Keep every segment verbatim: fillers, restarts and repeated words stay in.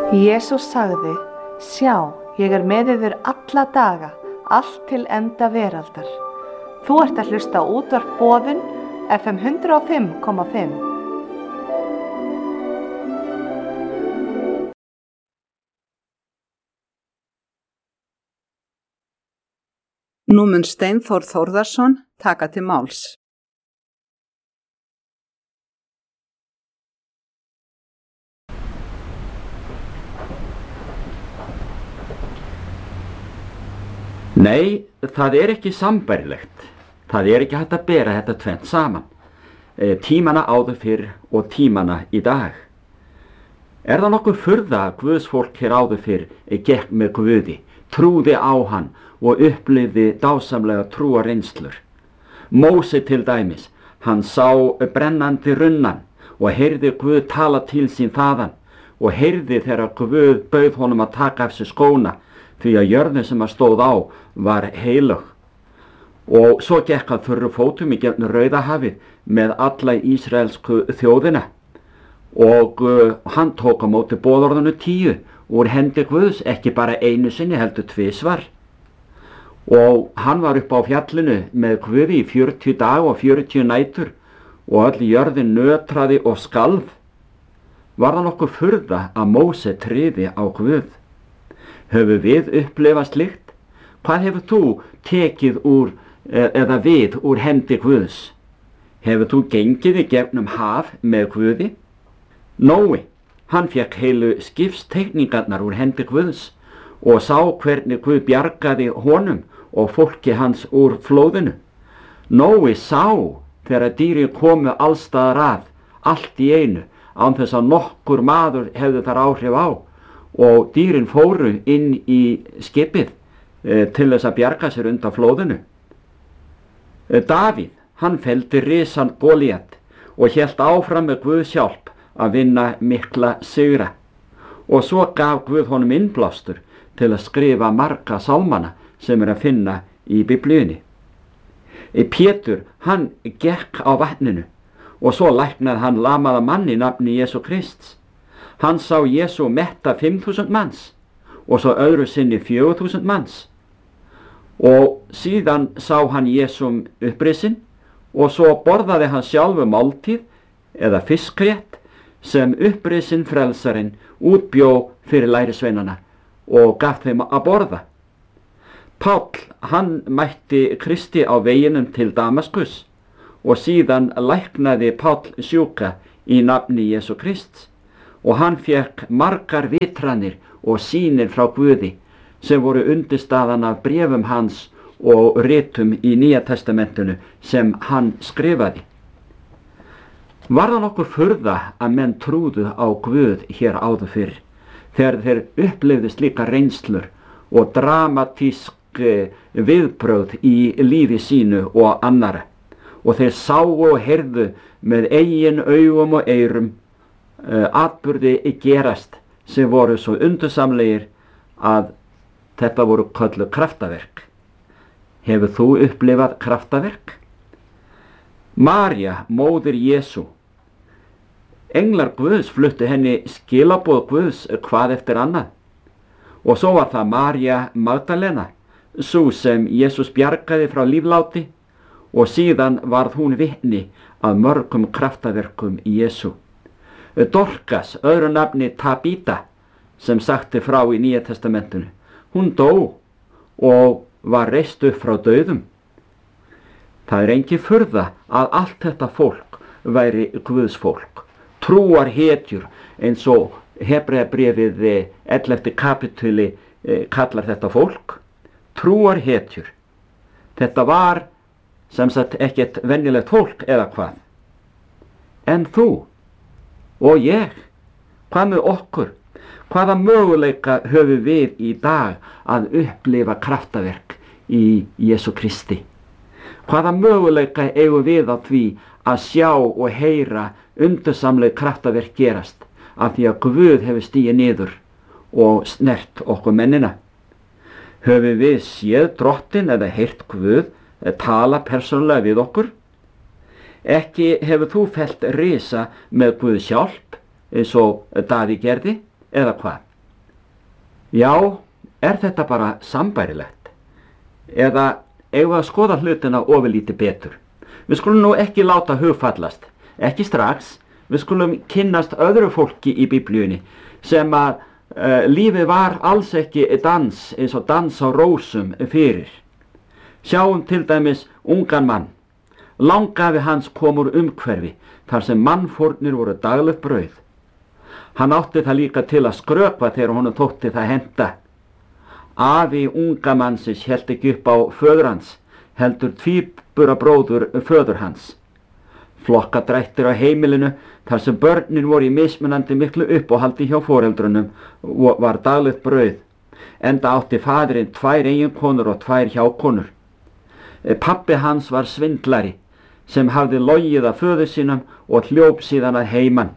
Jesús sagði, sjá, ég er með yður alla daga, allt til enda veraldar. Þú ert að hlusta á útvarp Boðun, F M hundrað og fimm komma fimm. Nú mun Steinþór Þórðarson taka til máls. Nei, það er ekki sambærilegt. Það er ekki hægt að bera þetta tvennt saman. E, tímana áður fyrr og tímana í dag. Er það nokkuð furða að Guðsfólk hér áður fyrr gekk með Guði, trúði á hann og upplifði dásamlega trúar reynslur. Móse til dæmis, hann sá brennandi runnan og heyrði Guð tala til sín þaðan og heyrði þegar Guð bauð honum að taka af sig skóna því að jörðin sem að stóð á var heilög. Og svo gekk hann þurru fótum í gegnum Rauðahafið með alla ísraelsku þjóðina og uh, hann tók á móti boðorðinu tíu úr hendi Guðs, ekki bara einu sinni heldur tvisvar. Og hann var upp á fjallinu með Guði í fjörutíu dag og fjörutíu nætur og öll jörðin nötraði og skalf. Var það nokkuð furða að Móse tryði á Guð? Höfum við upplifað slíkt? Hvað hefur þú tekið úr eða við úr hendi Guðs? Hefur þú gengið í gegnum haf með Guði? Nói, hann fékk heilu skipsteikningarnar úr hendi Guðs og sá hvernig Guð bjargaði honum og fólki hans úr flóðinu. Nói sá þegar dýrin komu allstaðar að, allt í einu, án þess að nokkur maður hefði þar áhrif á. Og dýrin fóru inn í skipið e, til þess að bjarga sér undan flóðinu. E, Davíð, hann felldi risan Golíat og hélt áfram með Guðs hjálp að vinna mikla sigra. Og svo gaf Guð honum innblástur til að skrifa marga sálmana sem er að finna í Biblíunni. E, Pétur, hann gekk á vatninu og svo læknaði hann lamaða mann í nafni Jesú Krists. Hann sá Jesú metta fimm þúsund manns og svo öðru sinni fjögur þúsund manns. Og síðan sá hann Jesúm upprisinn og svo borðaði hann sjálfu máltíð eða fiskrétt sem upprisinn frelsarinn útbjó fyrir lærisveinana og gaf þeim að borða. Páll, hann mætti Kristi á veginum til Damaskus og síðan læknaði Páll sjúka í nafni Jesú Krists. Og hann fékk margar vitranir og sýnir frá Guði sem voru undirstaðan af bréfum hans og ritum í Nýja testamentinu sem hann skrifaði. Var það nokkur furða að menn trúðu á Guð hér áður fyrr, þegar þeir upplifðu slíka reynslur og dramatísk viðbrögð í lífi sínu og annara, og þeir sáu og heyrðu með eigin augum og eyrum Uh, atburði gerast sem voru svo undursamlegir að þetta voru kölluð kraftaverk. Hefur þú upplifað kraftaverk? María, móðir Jesú. Englar Guðs fluttu henni skilaboð Guðs hvað eftir annað. Og svo var það María Magdalena, sú sem Jesús bjargaði frá lífláti, og síðan varð hún vitni að mörgum kraftaverkum Jesú. Dorkas, öðru nafni Tabíta, sem sagti frá í Nýja testamentinu, hún dó og var reist upp frá dauðum. Það er engin furða að allt þetta fólk væri Guðsfólk, trúar hetjur eins og Hebreabréfið ellefta kapítuli kallar þetta fólk, trúar hetjur. Þetta var sem sagt ekkert venjulegt fólk eða hvað. En þú og ég, hvað með okkur? Hvaða möguleika höfum við í dag að upplifa kraftaverk í Jesú Kristi? Hvaða möguleika eigum við á því að sjá og heyra undursamleg kraftaverk gerast af því að Guð hefur stigið niður og snert okkur mennina? Höfum við séð Drottinn eða heyrt Guð tala persónulega við okkur? Ekki hefur þú fellt risa með Guðs hjálp eins og Daði gerði, eða hvað? Já, er þetta bara sambærilegt? Eða eigum við að skoða hlutina ofurlítið betur? Við skulum nú ekki láta hugfallast, ekki strax, við skulum kynnast öðru fólki í Biblíunni sem að uh, lífið var alls ekki dans eins og dans á rósum fyrir. Sjáum til dæmis ungan mann. Langafi hans kom úr umhverfi þar sem mannfórnir voru daglegt brauð. Hann átti það líka til að skrökva þegar honum þótti það henta. Afi unga mannsins hélt ekki upp á föður hans, heldur tvíburabróður föður hans. Flokkadrættir á heimilinu þar sem börnin voru í mismunandi miklu uppáhaldi hjá foreldrunum var daglegt brauð, enda átti faðirinn tvær eiginkonur og tvær hjákonur. Pabbi hans var svindlari sem hafði logið að föður sínum og hljóp síðan að heiman.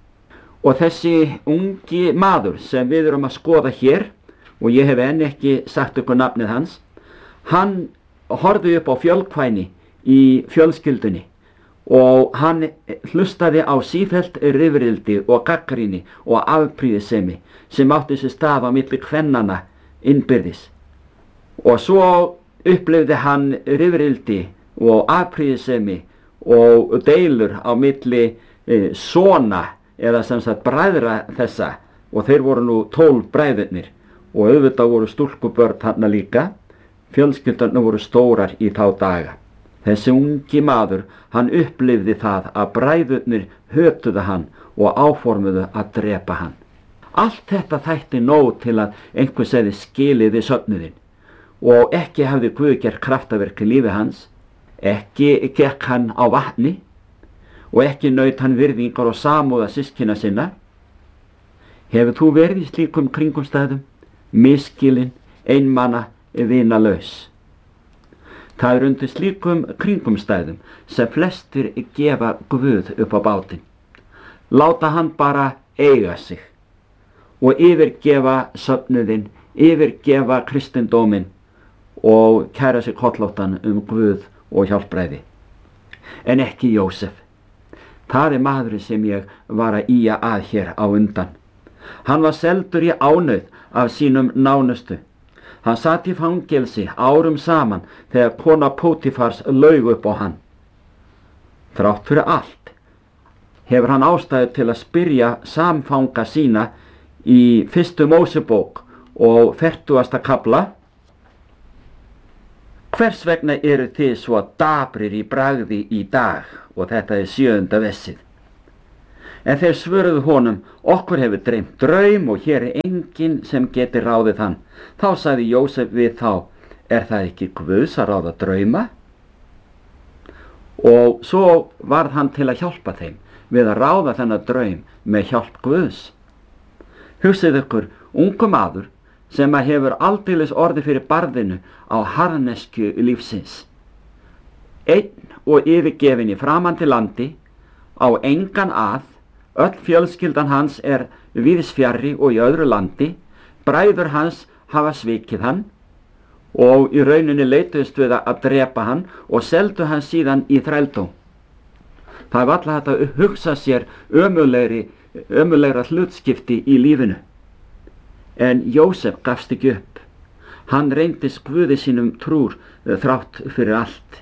Og þessi ungi maður sem við erum að skoða hér, og ég hef enn ekki sagt ykkur nafnið hans, hann horfði upp á fjölkvæni í fjölskyldunni og hann hlustaði á sífellt rifrildi og gagnrýni og afprýðisemi sem átti sér stað á milli kvennanna innbyrðis. Og svo upplifði hann rifrildi og afprýðisemi og deilur á milli e, sona eða sem sagt bræðra þessa, og þeir voru nú tólf bræðurnir og auðvitað voru stúlkubörn þarna líka. Fjölskyldarnar voru stórar í þá daga. Þessi ungi maður, hann upplifði það að bræðurnir hötuðu hann og áformuðu að drepa hann. Allt þetta þætti nóg til að einhver segði skilið við söfnuðinn, og ekki hafði Guð gert kraftaverk í lífi hans, ekki gekk hann á vatni og ekki naut hann virðingar og samúða systkina sinna. Hefur þú verið í slíkum kringumstæðum, misskilinn, einmana, vinalaus? Það er undir slíkum kringumstæðum sem flestir gefa Guð upp á bátinn. Láta hann bara eiga sig og yfirgefa söfnuðinn, yfirgefa kristindóminn og kæra sig kollóttan um Guð og hjálpræði. En ekki Jósef. Það er maðurinn sem ég var að ýja að hér á undan. Hann var seldur í ánauð af sínum nánustu. Hann satt í fangelsi árum saman þegar kona Pótifars laug upp á hann. Þrátt fyrir allt hefur hann ástæðu til að spyrja samfanga sína í fyrstu Mósebók og fertugasta kafla: Hvers vegna eru þið svo dabrir í bragði í dag? Og þetta er sjöunda vessið. En þeir svöruðu honum: Okkur hefur dreymt draum og hér er enginn sem geti ráðið hann. Þá sagði Jósef við þá: Er það ekki Guðs að ráða drauma? Og svo varð hann til að hjálpa þeim við að ráða þennan draum með hjálp Guðs. Hugsið ykkur, ungu maður sem að hefur aldeilis orði fyrir barðinu á harðnesku lífsins. Einn og yfirgefin í framandi landi, á engan að, öll fjölskyldan hans er víðsfjarri og í öðru landi, bræður hans hafa svikið hann og í rauninni leituðust við að drepa hann og seldu hann síðan í þrældóm. Það var alltaf hægt að hugsa sér ömurlegri, ömurlegra hlutskipti í lífinu. En Jósef gafst ekki upp. Hann reyndist Guði sínum trúr þrátt fyrir allt.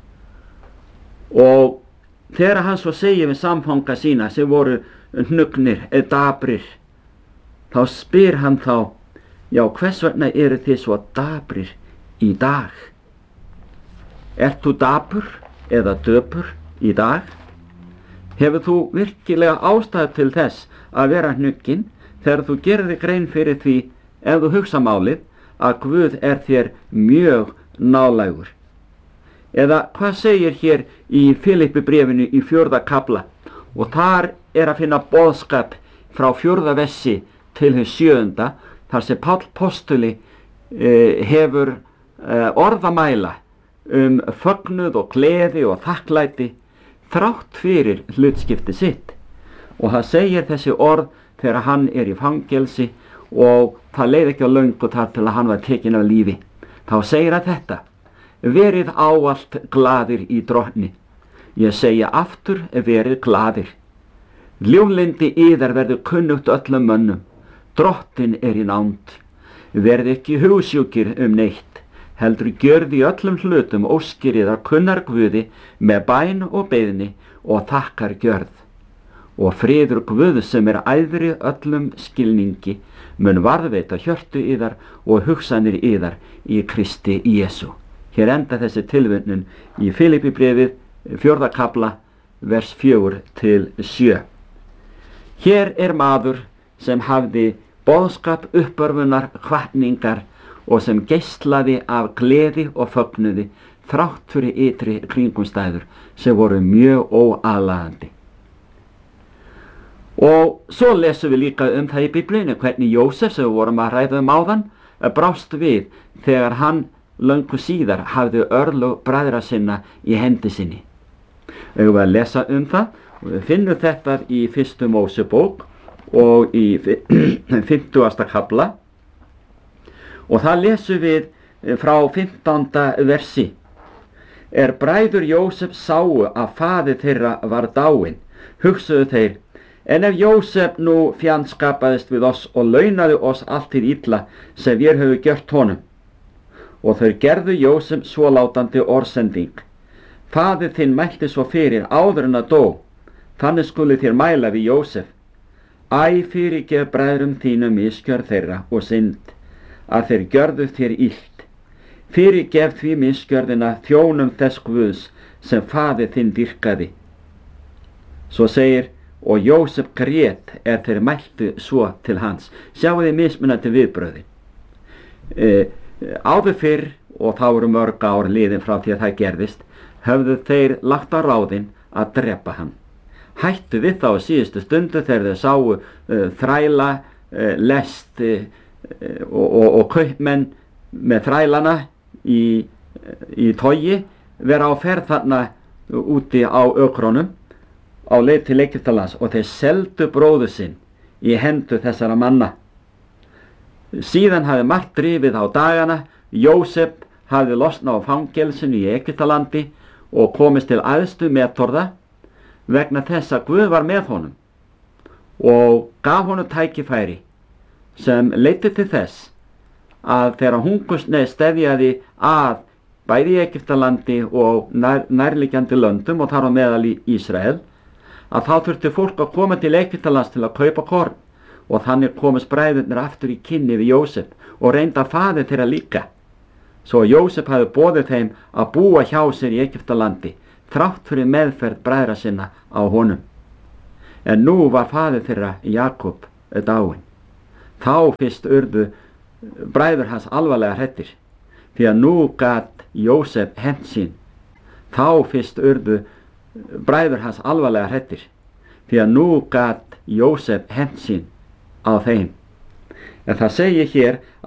Og þegar hann svo segir við samfanga sína sem voru hnugnir eða dabrir, þá spyr hann þá: Já, hvers vegna eru þið svo dabrir í dag? Ert þú dabur eða döpur í dag? Hefur þú virkilega ástæðu til þess að vera hnugginn þegar þú gerir þig grein fyrir því, ef þú hugsa málið, að Guð er þér mjög nálægur? Eða hvað segir hér í Filipi bréfinu í fjórða kafla, og þar er að finna boðskap frá fjórða vessi til hins sjöunda, þar sem Páll postuli eh, hefur eh, orðamæla um fögnuð og gleði og þakklæti þrátt fyrir hlutskipti sitt. Og það segir þessi orð þegar hann er í fangelsi og það leið ekki á löngu þar til að hann var tekinn af lífi. Þá segir hann þetta: Verið ávallt glaðir í drottni. Ég segja aftur, verið glaðir. Ljúflyndi yðar verður kunnugt öllum mönnum. Drottin er í nánd. Verði ekki hugsjúkir um neitt, heldur gjörði í öllum hlutum óskir yðar kunnar Guði með bæn og beiðni og þakkar gjörð. Og friður Guð sem er æðri öllum skilningi mun varðveita hjörtu yðar og hugsanir yðar í Kristi Jesú. Hér enda þessi tilvitnun í Filippibréfið fjórða kafla vers fjögur til sjö. Hér er maður sem hafði boðskap uppörfunar hvatningar og sem geislaði af gleði og fögnuði þrátt fyrir ytri kringumstæður sem voru mjög óaðlaðandi. Og svo lesum við líka um það í Biblíunni hvernig Jósef, sem við vorum að ræða um áðan, brást við þegar hann löngu síðar hafði örlög bræðra sinna í hendi sinni. Við höfum að lesa um það og við finnum þetta í fyrstu Mósebók og í fimmtugasta kafla og það lesum við frá fimmtánda versi. Er bræður Jósef sáu að faðir þeirra var dáinn, hugsuðu þeir, en ef Jósef nú fjandskapaðist við oss og launaði oss allt hið illa sem við höfum gjört honum. Og þau gerðu Jósef svólátandi orðsending. Faðir þinn mælti svo fyrir áður en að dó, þannig skuli þér mæla við Jósef. Æ, fyrirgef bræðrum þínum misgjörð þeirra og synd, að þeir gjörðu þér illt. Fyrirgef því misgjörðina þjónum þess Guðs sem faðir þinn dýrkaði. Svo segir, og Jósef grét er þeir mæltu svo til hans. Sjáu þið mismunandi viðbröðin. E, áður fyrr, og þá eru mörg ár liðin frá því að það gerðist, höfðu þeir lagt á ráðin að drepa hann. Hættu við þá á síðustu stundu þegar þeir sáu uh, þræla, uh, lest uh, og, og, og kaupmenn með þrælana í, í togi vera á ferð þarna úti á ökrónum á leið til Egyptalands og þeir seldu bróður sinn í hendur þessara manna. Síðan hafði margt drifið á dagana, Jósef hafði losnað á fangelsinu í Egyptalandi og komist til æðstu metorða vegna þess að Guð var með honum og gaf honum tækifæri sem leiddi til þess að þegar hungursneyð steðjaði að bæði í Egyptalandi og nær, nærliggjandi löndum og þar á meðal í Ísrael, að þá þurfti fólk að koma til Egyptalands til að kaupa korn og þannig komist bræðurnir aftur í kynni við Jósef og reynda faðir þeirra líka. Svo Jósef hafði boðið þeim að búa hjá sér í Egyptalandi þrátt fyrir meðferð bræðra sinna á honum. En nú var faðir þeirra Jakob dáinn. Þá fyrst urðu bræður hans alvarlega hræddir, því að nú gat Jósef hent sín. Þá fyrst urðu bræður hans alvarlega hræddir, því að nú gat Jósef hent sín á þeim. En það segir hér